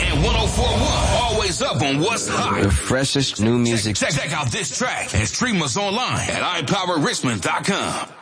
and 104.1. Always up on what's hot. The freshest new music. Check out this track and stream us online at iPowerRichmond.com.